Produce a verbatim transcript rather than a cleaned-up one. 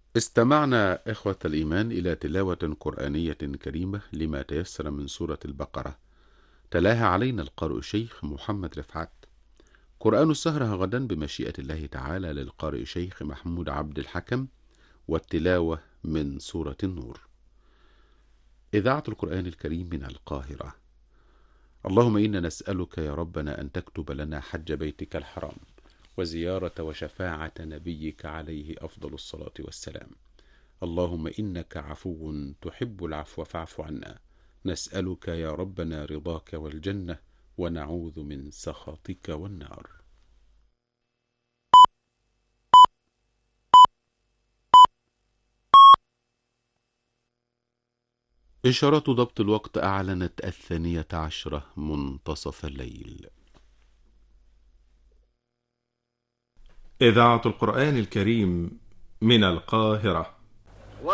استمعنا إخوة الإيمان إلى تلاوة قرآنية كريمة لما تيسر من سورة البقرة. تلاها علينا القارئ الشيخ محمد رفعت. قرآن السهرة غدا بمشيئة الله تعالى للقارئ الشيخ محمود عبد الحكم، والتلاوة من سورة النور. إذاعة القرآن الكريم من القاهرة. اللهم إنا نسألك يا ربنا أن تكتب لنا حج بيتك الحرام، وزيارة وشفاعة نبيك عليه أفضل الصلاة والسلام. اللهم إنك عفو تحب العفو فاعف عنا. نسألك يا ربنا رضاك والجنة، ونعوذ من سخطك والنار. إشارة ضبط الوقت أعلنت الثانية عشرة منتصف الليل. إذاعة القرآن الكريم من القاهرة.